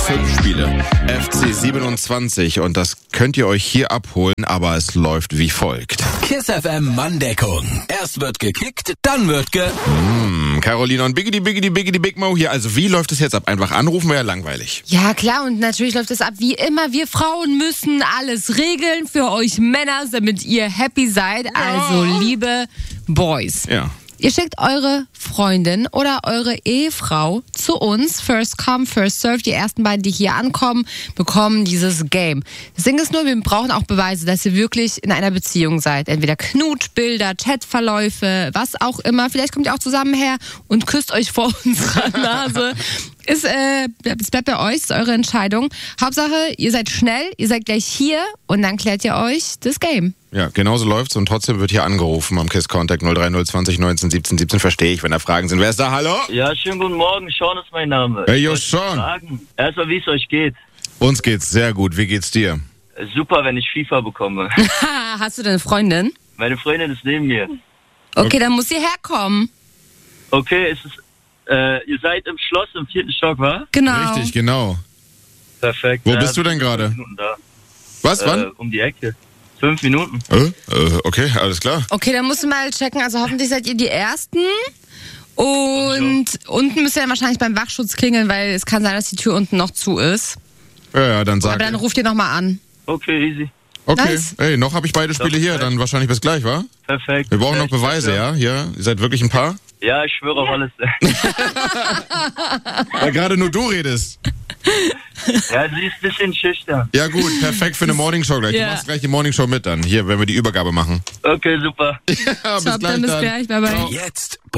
5 Spiele. FC 27 und das könnt ihr euch hier abholen, aber es läuft wie folgt. KISS FM Manndeckung. Erst wird gekickt, dann wird Carolina und Biggity Big Mo hier. Also wie läuft es jetzt ab? Einfach anrufen wäre ja langweilig. Ja klar, und natürlich läuft es ab wie immer. Wir Frauen müssen alles regeln für euch Männer, damit ihr happy seid. Also liebe Boys. Ja. Ihr schickt eure Freundin oder eure Ehefrau zu uns. First come, first serve. Die ersten beiden, die hier ankommen, bekommen dieses Game. Das Ding ist nur, wir brauchen auch Beweise, dass ihr wirklich in einer Beziehung seid. Entweder Knutbilder, Chatverläufe, was auch immer. Vielleicht kommt ihr auch zusammen her und küsst euch vor unserer Nase. Es bleibt bei euch, ist eure Entscheidung. Hauptsache, ihr seid schnell, ihr seid gleich hier und dann klärt ihr euch das Game. Ja, genauso läuft's und trotzdem wird hier angerufen am KISS Contact 03020 19 17 17. Verstehe ich, wenn da Fragen sind. Wer ist da? Hallo? Ja, schönen guten Morgen. Sean ist mein Name. Hey, yo, Sean. Erstmal, wie es euch geht. Uns geht's sehr gut. Wie geht's dir? Super, wenn ich FIFA bekomme. Hast du denn eine Freundin? Meine Freundin ist neben mir. Okay, dann muss sie herkommen. Okay, ihr seid im Schloss im 4. Stock, wa? Genau. Richtig, genau. Perfekt. Wo bist du denn gerade? 5 Minuten da. Was, wann? Um die Ecke. 5 Minuten. Okay, alles klar. Okay, dann musst du mal checken. Also hoffentlich seid ihr die Ersten. Und unten müsst ihr dann wahrscheinlich beim Wachschutz klingeln, weil es kann sein, dass die Tür unten noch zu ist. Ja, dann sag. Aber dann ruft ihr nochmal an. Okay, easy. Okay, Nice. hey, noch habe ich beide Spiele hier, dann wahrscheinlich bis gleich, wa? Perfekt. Wir brauchen noch Beweise, ja? Hier, ihr seid wirklich ein Paar? Ja, ich schwöre auf alles. Weil gerade nur du redest. Ja, sie ist ein bisschen schüchtern. Ja gut, perfekt für eine Morningshow gleich. Ja. Du machst gleich die Morningshow mit dann, hier, wenn wir die Übergabe machen. Okay, super. Ja, bis Ciao, gleich dann bis dann. gleich. Bye, bye. Jetzt